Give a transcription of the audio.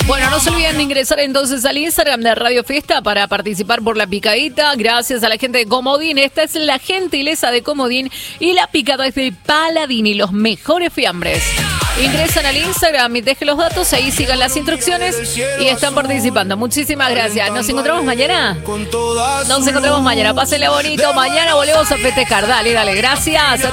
Bueno, no se olviden de ingresar entonces al Instagram de Radio Fiesta para participar por la picadita. Gracias a la gente de Comodín. Esta es la gentileza de Comodín y la picada es de Paladini, los mejores fiambres. Ingresan al Instagram y dejen los datos, ahí sigan las instrucciones y están participando. Muchísimas gracias. Nos encontramos mañana. Pásenle bonito. Mañana volvemos a festejar. Dale, gracias.